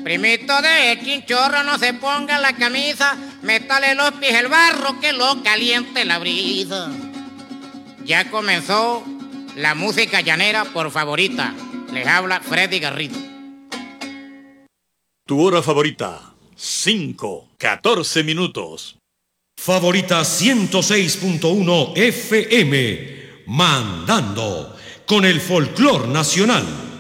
Primito de chinchorro, no se ponga la camisa, métale los pies el barro que lo caliente la brisa. Ya comenzó la música llanera por favorita. Les habla Freddy Garrido. Tu hora favorita, 5:14 minutos. Favorita 106.1 FM, mandando con el folclor nacional.